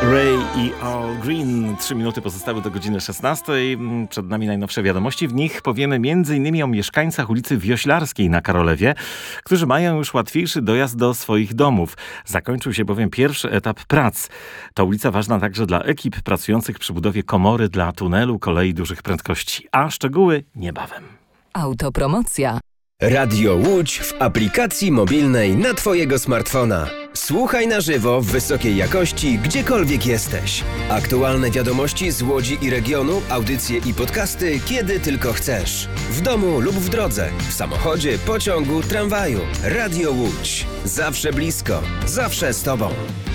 Ray i Al Green. 3 minuty pozostały do godziny 16. Przed nami najnowsze wiadomości. W nich powiemy m.in. o mieszkańcach ulicy Wioślarskiej na Karolewie, którzy mają już łatwiejszy dojazd do swoich domów. Zakończył się bowiem pierwszy etap prac. Ta ulica ważna także dla ekip pracujących przy budowie komory dla tunelu kolei dużych prędkości. A szczegóły niebawem. Autopromocja. Radio Łódź w aplikacji mobilnej na Twojego smartfona. Słuchaj na żywo w wysokiej jakości, gdziekolwiek jesteś. Aktualne wiadomości z Łodzi i regionu, audycje i podcasty, kiedy tylko chcesz. W domu lub w drodze, w samochodzie, pociągu, tramwaju. Radio Łódź. Zawsze blisko, zawsze z Tobą.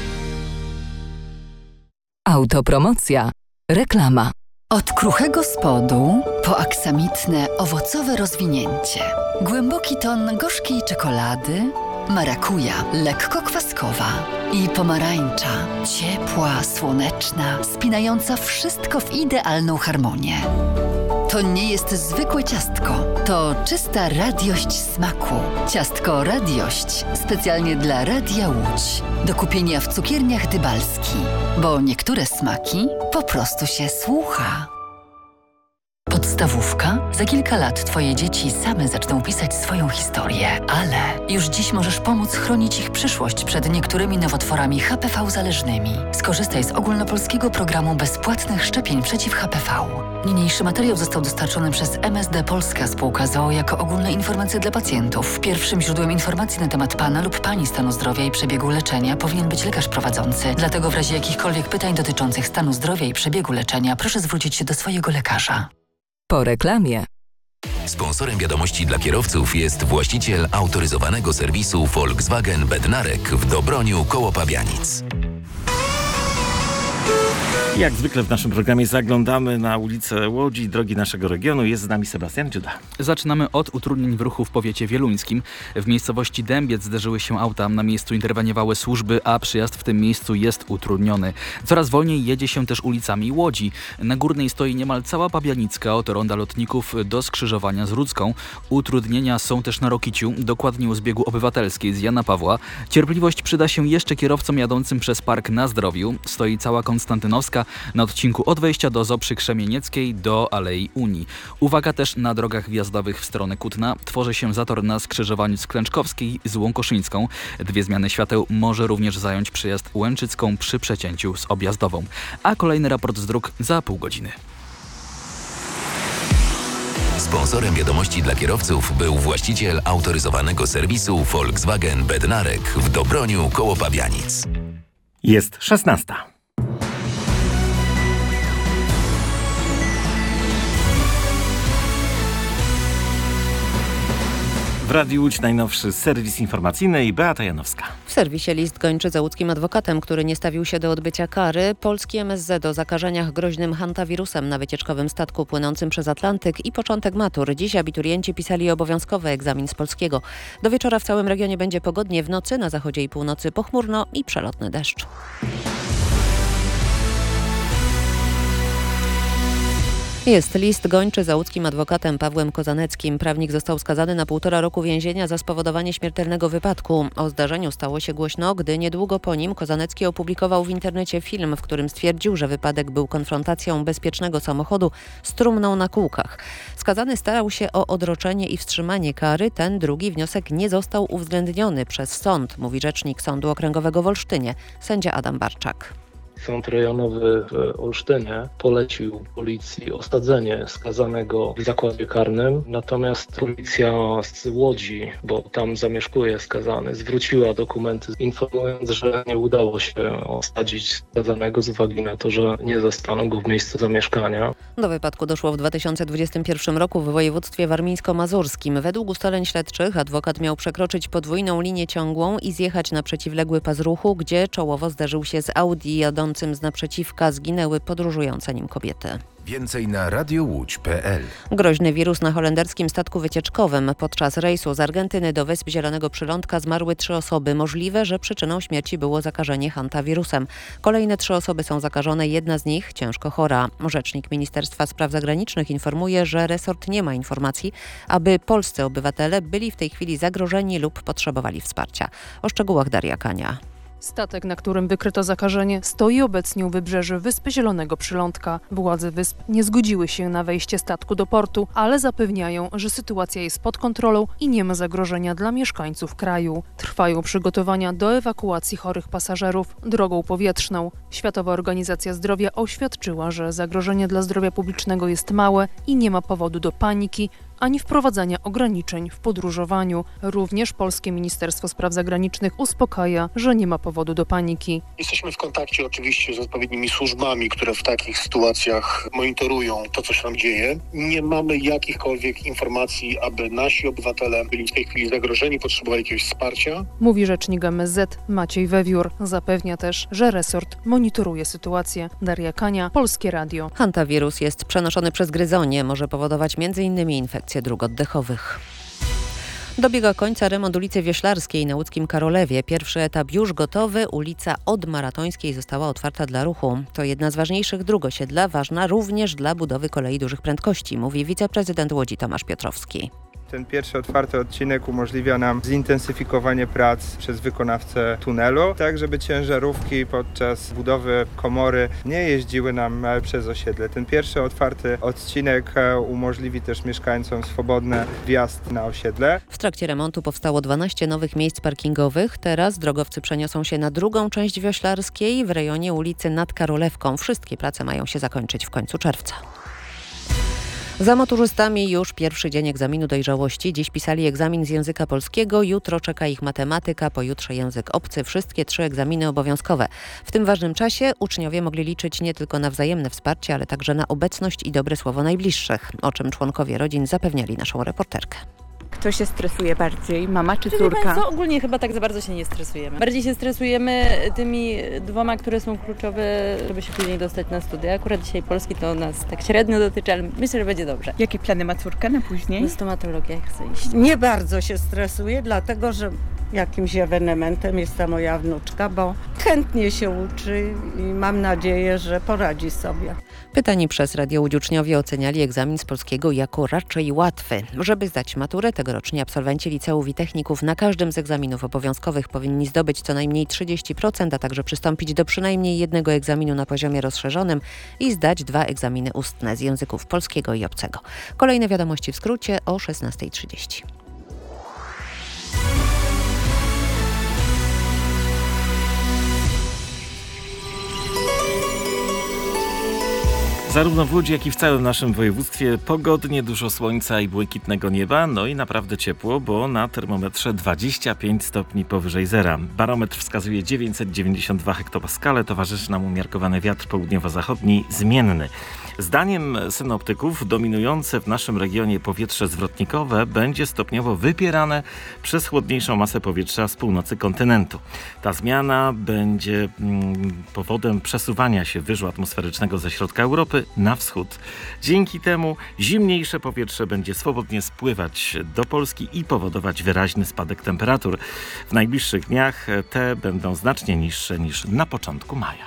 Autopromocja. Reklama. Od kruchego spodu po aksamitne, owocowe rozwinięcie. Głęboki ton gorzkiej czekolady, marakuja lekko kwaskowa i pomarańcza ciepła, słoneczna, spinająca wszystko w idealną harmonię. To nie jest zwykłe ciastko, to czysta radiość smaku. Ciastko Radiość specjalnie dla Radia Łódź. Do kupienia w cukierniach Dybalski, bo niektóre smaki po prostu się słucha. Podstawówka? Za kilka lat Twoje dzieci same zaczną pisać swoją historię, ale już dziś możesz pomóc chronić ich przyszłość przed niektórymi nowotworami HPV-zależnymi. Skorzystaj z ogólnopolskiego programu bezpłatnych szczepień przeciw HPV. Niniejszy materiał został dostarczony przez MSD Polska Spółka z o.o. jako ogólne informacje dla pacjentów. Pierwszym źródłem informacji na temat Pana lub Pani stanu zdrowia i przebiegu leczenia powinien być lekarz prowadzący. Dlatego w razie jakichkolwiek pytań dotyczących stanu zdrowia i przebiegu leczenia proszę zwrócić się do swojego lekarza. Po reklamie. Sponsorem wiadomości dla kierowców jest właściciel autoryzowanego serwisu Volkswagen Bednarek w Dobroniu koło Pabianic. Jak zwykle w naszym programie zaglądamy na ulicę Łodzi, drogi naszego regionu. Jest z nami Sebastian Dziuda. Zaczynamy od utrudnień w ruchu w powiecie wieluńskim. W miejscowości Dębiec zderzyły się auta. Na miejscu interweniowały służby, a przyjazd w tym miejscu jest utrudniony. Coraz wolniej jedzie się też ulicami Łodzi. Na Górnej stoi niemal cała Pabianicka od ronda Lotników do skrzyżowania z Rudzką. Utrudnienia są też na Rokiciu, dokładnie u zbiegu Obywatelskiej z Jana Pawła. Cierpliwość przyda się jeszcze kierowcom jadącym przez Park na Zdrowiu. Stoi cała Konstantynowska na odcinku od wejścia do Zoprzy Krzemienieckiej do Alei Unii. Uwaga też na drogach wjazdowych w stronę Kutna. Tworzy się zator na skrzyżowaniu z Klęczkowskiej z Łąkoszyńską. 2 zmiany świateł może również zająć przejazd Łęczycką przy przecięciu z Objazdową. A kolejny raport z dróg za pół godziny. Sponsorem wiadomości dla kierowców był właściciel autoryzowanego serwisu Volkswagen Bednarek w Dobroniu koło Pabianic. Jest 16. W Radiu Łódź najnowszy serwis informacyjny i Beata Janowska. W serwisie list gończy za łódzkim adwokatem, który nie stawił się do odbycia kary. Polski MSZ o zakażeniach groźnym hantawirusem na wycieczkowym statku płynącym przez Atlantyk i początek matur. Dziś abiturienci pisali obowiązkowy egzamin z polskiego. Do wieczora w całym regionie będzie pogodnie, w nocy na zachodzie i północy pochmurno i przelotny deszcz. Jest list gończy za łódzkim adwokatem Pawłem Kozaneckim. Prawnik został skazany na 1,5 roku więzienia za spowodowanie śmiertelnego wypadku. O zdarzeniu stało się głośno, gdy niedługo po nim Kozanecki opublikował w internecie film, w którym stwierdził, że wypadek był konfrontacją bezpiecznego samochodu z trumną na kółkach. Skazany starał się o odroczenie i wstrzymanie kary. Ten drugi wniosek nie został uwzględniony przez sąd, mówi rzecznik Sądu Okręgowego w Olsztynie, sędzia Adam Barczak. Sąd rejonowy w Olsztynie polecił policji osadzenie skazanego w zakładzie karnym, natomiast policja z Łodzi, bo tam zamieszkuje skazany, zwróciła dokumenty, informując, że nie udało się osadzić skazanego z uwagi na to, że nie zastano go w miejscu zamieszkania. Do wypadku doszło w 2021 roku w województwie warmińsko-mazurskim. Według ustaleń śledczych adwokat miał przekroczyć podwójną linię ciągłą i zjechać na przeciwległy pas ruchu, gdzie czołowo zderzył się z Audi jadącym z naprzeciwka. Zginęły podróżujące nim kobiety. Więcej na radiołódź.pl. Groźny wirus na holenderskim statku wycieczkowym. Podczas rejsu z Argentyny do Wysp Zielonego Przylądka zmarły 3 osoby. Możliwe, że przyczyną śmierci było zakażenie hantawirusem. Kolejne 3 osoby są zakażone, jedna z nich ciężko chora. Rzecznik Ministerstwa Spraw Zagranicznych informuje, że resort nie ma informacji, aby polscy obywatele byli w tej chwili zagrożeni lub potrzebowali wsparcia. O szczegółach Daria Kania. Statek, na którym wykryto zakażenie, stoi obecnie u wybrzeży Wyspy Zielonego Przylądka. Władze wysp nie zgodziły się na wejście statku do portu, ale zapewniają, że sytuacja jest pod kontrolą i nie ma zagrożenia dla mieszkańców kraju. Trwają przygotowania do ewakuacji chorych pasażerów drogą powietrzną. Światowa Organizacja Zdrowia oświadczyła, że zagrożenie dla zdrowia publicznego jest małe i nie ma powodu do paniki, ani wprowadzania ograniczeń w podróżowaniu. Również Polskie Ministerstwo Spraw Zagranicznych uspokaja, że nie ma powodu do paniki. Jesteśmy w kontakcie oczywiście z odpowiednimi służbami, które w takich sytuacjach monitorują to, co się tam dzieje. Nie mamy jakichkolwiek informacji, aby nasi obywatele byli w tej chwili zagrożeni, potrzebowali jakiegoś wsparcia. Mówi rzecznik MSZ Maciej Wewiór. Zapewnia też, że resort monitoruje sytuację. Daria Kania, Polskie Radio. Hantawirus jest przenoszony przez gryzonie. Może powodować m.in. infekcje dróg oddechowych. Dobiega końca remont ulicy Wioślarskiej na łódzkim Karolewie. Pierwszy etap już gotowy. Ulica od Maratońskiej została otwarta dla ruchu. To jedna z ważniejszych dróg osiedla, ważna również dla budowy kolei dużych prędkości, mówi wiceprezydent Łodzi Tomasz Piotrowski. Ten pierwszy otwarty odcinek umożliwia nam zintensyfikowanie prac przez wykonawcę tunelu, tak żeby ciężarówki podczas budowy komory nie jeździły nam przez osiedle. Ten pierwszy otwarty odcinek umożliwi też mieszkańcom swobodny wjazd na osiedle. W trakcie remontu powstało 12 nowych miejsc parkingowych. Teraz drogowcy przeniosą się na drugą część Wioślarskiej w rejonie ulicy nad Karolewką. Wszystkie prace mają się zakończyć w końcu czerwca. Za maturzystami już pierwszy dzień egzaminu dojrzałości. Dziś pisali egzamin z języka polskiego, jutro czeka ich matematyka, pojutrze język obcy. Wszystkie 3 egzaminy obowiązkowe. W tym ważnym czasie uczniowie mogli liczyć nie tylko na wzajemne wsparcie, ale także na obecność i dobre słowo najbliższych, o czym członkowie rodzin zapewniali naszą reporterkę. Kto się stresuje bardziej, mama czy córka? Ogólnie chyba tak za bardzo się nie stresujemy. Bardziej się stresujemy tymi 2, które są kluczowe, żeby się później dostać na studia. Akurat dzisiaj polski to nas tak średnio dotyczy, ale myślę, że będzie dobrze. Jakie plany ma córka na później? Na stomatologię chcę iść. Nie bardzo się stresuję, dlatego że jakimś ewenementem jest ta moja wnuczka, bo chętnie się uczy i mam nadzieję, że poradzi sobie. Pytani przez Radio Łódź uczniowie oceniali egzamin z polskiego jako raczej łatwy. Żeby zdać maturę, tegoroczni absolwenci liceów i techników na każdym z egzaminów obowiązkowych powinni zdobyć co najmniej 30%, a także przystąpić do przynajmniej jednego egzaminu na poziomie rozszerzonym i zdać 2 egzaminy ustne z języków polskiego i obcego. Kolejne wiadomości w skrócie o 16:30. Zarówno w Łodzi, jak i w całym naszym województwie pogodnie, dużo słońca i błękitnego nieba, no i naprawdę ciepło, bo na termometrze 25 stopni powyżej zera. Barometr wskazuje 992 hektopaskale, towarzyszy nam umiarkowany wiatr południowo-zachodni, zmienny. Zdaniem synoptyków dominujące w naszym regionie powietrze zwrotnikowe będzie stopniowo wypierane przez chłodniejszą masę powietrza z północy kontynentu. Ta zmiana będzie powodem przesuwania się wyżu atmosferycznego ze środka Europy na wschód. Dzięki temu zimniejsze powietrze będzie swobodnie spływać do Polski i powodować wyraźny spadek temperatur. W najbliższych dniach te będą znacznie niższe niż na początku maja.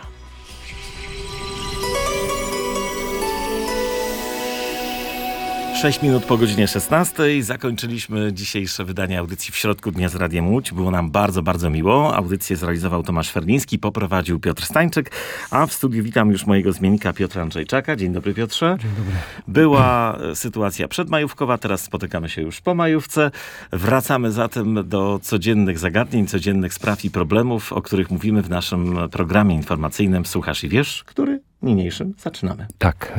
Sześć minut po godzinie 16 zakończyliśmy dzisiejsze wydanie audycji W środku dnia z Radiem Łódź. Było nam bardzo, bardzo miło. Audycję zrealizował Tomasz Ferliński, poprowadził Piotr Stańczyk, a w studiu witam już mojego zmiennika Piotra Andrzejczaka. Dzień dobry, Piotrze. Dzień dobry. Była sytuacja przedmajówkowa, teraz spotykamy się już po majówce. Wracamy zatem do codziennych zagadnień, codziennych spraw i problemów, o których mówimy w naszym programie informacyjnym Słuchasz i Wiesz, który niniejszym zaczynamy. Tak.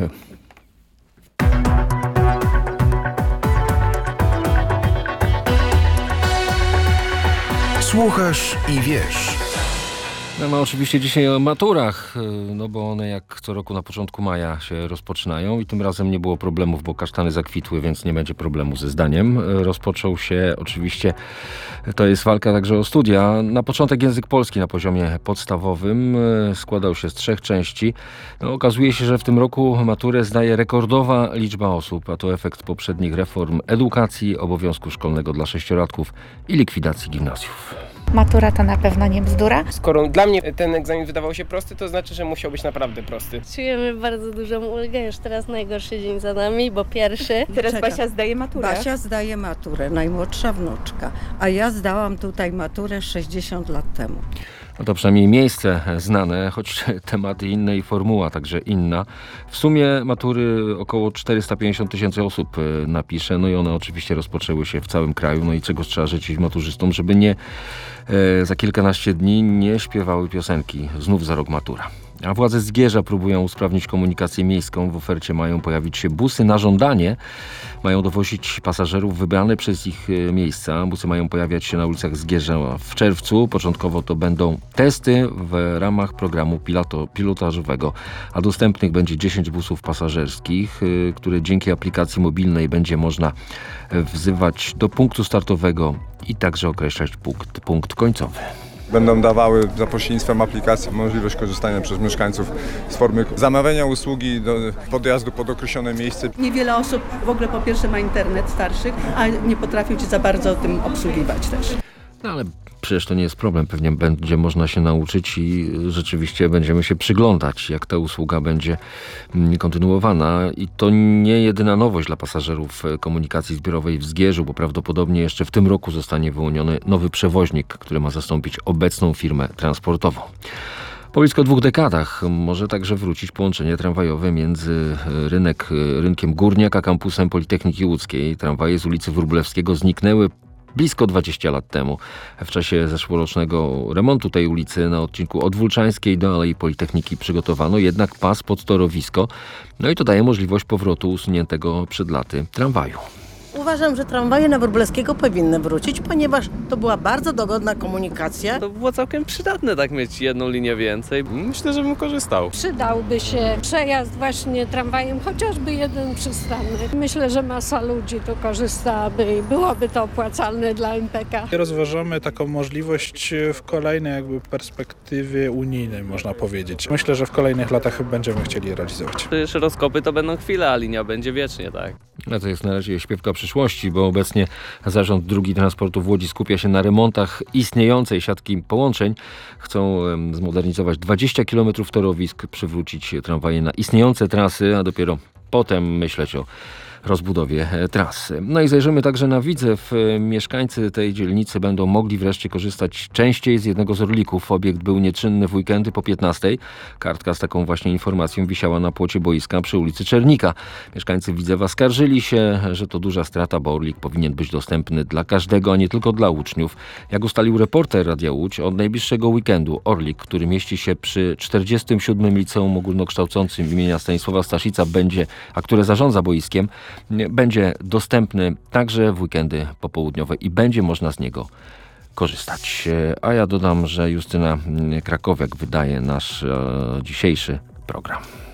Słuchasz i wiesz. No oczywiście dzisiaj o maturach, no bo one jak co roku na początku maja się rozpoczynają i tym razem nie było problemów, bo kasztany zakwitły, więc nie będzie problemu ze zdaniem. Rozpoczął się oczywiście, to jest walka także o studia. Na początek język polski na poziomie podstawowym składał się z 3 części. No, okazuje się, że w tym roku maturę zdaje rekordowa liczba osób, a to efekt poprzednich reform edukacji, obowiązku szkolnego dla 6-latków i likwidacji gimnazjów. Matura to na pewno nie bzdura. Skoro dla mnie ten egzamin wydawał się prosty, to znaczy, że musiał być naprawdę prosty. Czujemy bardzo dużą ulgę, już teraz najgorszy dzień za nami, bo pierwszy. Teraz Basia zdaje maturę. Basia zdaje maturę, najmłodsza wnuczka, a ja zdałam tutaj maturę 60 lat temu. No to przynajmniej miejsce znane, choć tematy inne i formuła także inna. W sumie matury około 450 000 osób napisze, no i one oczywiście rozpoczęły się w całym kraju, no i czego trzeba życzyć maturzystom, żeby nie za kilkanaście dni nie śpiewały piosenki znów za rok matura. A władze Zgierza próbują usprawnić komunikację miejską. W ofercie mają pojawić się busy na żądanie. Mają dowozić pasażerów wybrane przez ich miejsca. Busy mają pojawiać się na ulicach Zgierza w czerwcu. Początkowo to będą testy w ramach programu pilotażowego, a dostępnych będzie 10 busów pasażerskich, które dzięki aplikacji mobilnej będzie można wzywać do punktu startowego i także określać punkt końcowy. Będą dawały za pośrednictwem aplikacji możliwość korzystania przez mieszkańców z formy zamawiania usługi do podjazdu pod określone miejsce. Niewiele osób w ogóle po pierwsze ma internet starszych, a nie potrafią się za bardzo tym obsługiwać też. No ale przecież to nie jest problem. Pewnie będzie można się nauczyć i rzeczywiście będziemy się przyglądać, jak ta usługa będzie kontynuowana. I to nie jedyna nowość dla pasażerów komunikacji zbiorowej w Zgierzu, bo prawdopodobnie jeszcze w tym roku zostanie wyłoniony nowy przewoźnik, który ma zastąpić obecną firmę transportową. Po blisko 2 dekadach może także wrócić połączenie tramwajowe między rynkiem Górniak a kampusem Politechniki Łódzkiej. Tramwaje z ulicy Wróblewskiego zniknęły blisko 20 lat temu. W czasie zeszłorocznego remontu tej ulicy na odcinku od Wólczańskiej do Alei Politechniki przygotowano jednak pas pod torowisko. No i to daje możliwość powrotu usuniętego przed laty tramwaju. Uważam, że tramwaje na Wróblewskiego powinny wrócić, ponieważ to była bardzo dogodna komunikacja. To było całkiem przydatne tak mieć jedną linię więcej. Myślę, że bym korzystał. Przydałby się przejazd właśnie tramwajem, chociażby jeden przystanek. Myślę, że masa ludzi tu korzystałaby i byłoby to opłacalne dla MPK. Rozważamy taką możliwość w kolejnej perspektywie unijnej, można powiedzieć. Myślę, że w kolejnych latach będziemy chcieli realizować. Jeszcze rozkopy to będą chwile, a linia będzie wiecznie, tak? A to jest na razie śpiewka przyszłości, bo obecnie Zarząd Dróg i Transportu w Łodzi skupia się na remontach istniejącej siatki połączeń. Chcą zmodernizować 20 km torowisk, przywrócić tramwaje na istniejące trasy, a dopiero potem myśleć o rozbudowie trasy. No i zajrzymy także na Widzew. Mieszkańcy tej dzielnicy będą mogli wreszcie korzystać częściej z jednego z orlików. Obiekt był nieczynny w weekendy po 15. Kartka z taką właśnie informacją wisiała na płocie boiska przy ulicy Czernika. Mieszkańcy Widzewa skarżyli się, że to duża strata, bo orlik powinien być dostępny dla każdego, a nie tylko dla uczniów. Jak ustalił reporter Radia Łódź, od najbliższego weekendu orlik, który mieści się przy 47. Liceum Ogólnokształcącym imienia Stanisława Staszica, a które zarządza boiskiem, będzie dostępny także w weekendy popołudniowe i będzie można z niego korzystać. A ja dodam, że Justyna Krakowiak wydaje nasz dzisiejszy program.